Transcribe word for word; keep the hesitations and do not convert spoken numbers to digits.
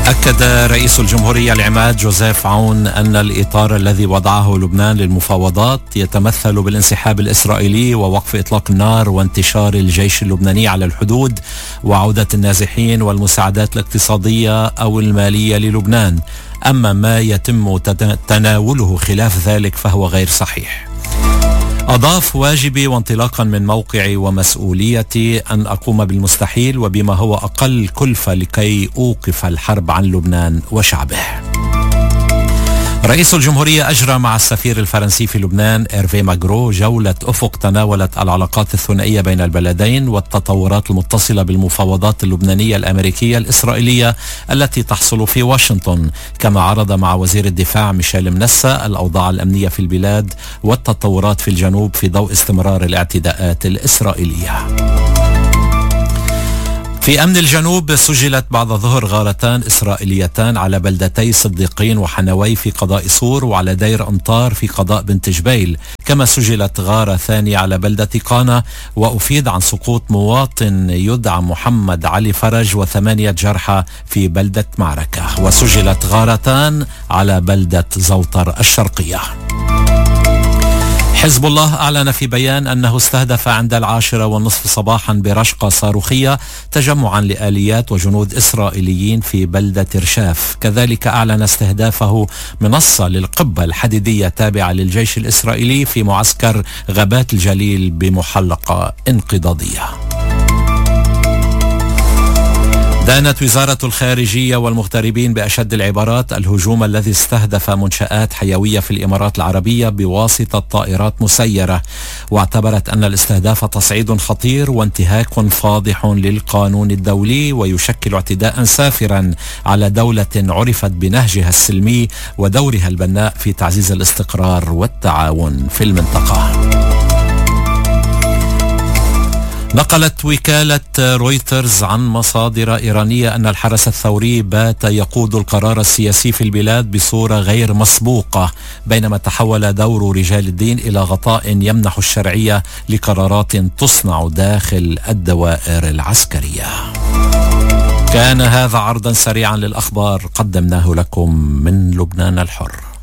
أكد رئيس الجمهورية العماد جوزيف عون أن الإطار الذي وضعه لبنان للمفاوضات يتمثل بالانسحاب الإسرائيلي ووقف إطلاق النار وانتشار الجيش اللبناني على الحدود وعودة النازحين والمساعدات الاقتصادية أو المالية للبنان. أما ما يتم تناوله خلاف ذلك فهو غير صحيح. أضاف: واجبي وانطلاقا من موقعي ومسؤوليتي أن أقوم بالمستحيل وبما هو أقل كلفة لكي أوقف الحرب عن لبنان وشعبه. رئيس الجمهورية أجرى مع السفير الفرنسي في لبنان إيرفي ماغرو جولة أفق تناولت العلاقات الثنائية بين البلدين والتطورات المتصلة بالمفاوضات اللبنانية الأمريكية الإسرائيلية التي تحصل في واشنطن، كما عرض مع وزير الدفاع ميشيل منسا الأوضاع الأمنية في البلاد والتطورات في الجنوب في ضوء استمرار الاعتداءات الإسرائيلية. في أمن الجنوب سجلت بعد ظهر غارتان إسرائيليتان على بلدتي صديقين وحنوي في قضاء صور وعلى دير أنطار في قضاء بنت جبيل، كما سجلت غارة ثانية على بلدة قانا، وأفيد عن سقوط مواطن يدعى محمد علي فرج وثمانية جرحى في بلدة معركة، وسجلت غارتان على بلدة زوطر الشرقية. حزب الله أعلن في بيان أنه استهدف عند العاشرة والنصف صباحا برشقة صاروخية تجمعا لآليات وجنود إسرائيليين في بلدة رشاف. كذلك أعلن استهدافه منصة للقبة الحديدية تابعة للجيش الإسرائيلي في معسكر غابات الجليل بمحلقة انقضاضية. دانت وزارة الخارجية والمغتربين بأشد العبارات الهجوم الذي استهدف منشآت حيوية في الإمارات العربية بواسطة طائرات مسيرة، واعتبرت أن الاستهداف تصعيد خطير وانتهاك فاضح للقانون الدولي ويشكل اعتداء سافرا على دولة عرفت بنهجها السلمي ودورها البناء في تعزيز الاستقرار والتعاون في المنطقة. نقلت وكالة رويترز عن مصادر إيرانية أن الحرس الثوري بات يقود القرار السياسي في البلاد بصورة غير مسبوقة، بينما تحول دور رجال الدين إلى غطاء يمنح الشرعية لقرارات تصنع داخل الدوائر العسكرية. كان هذا عرضا سريعا للأخبار قدمناه لكم من لبنان الحر.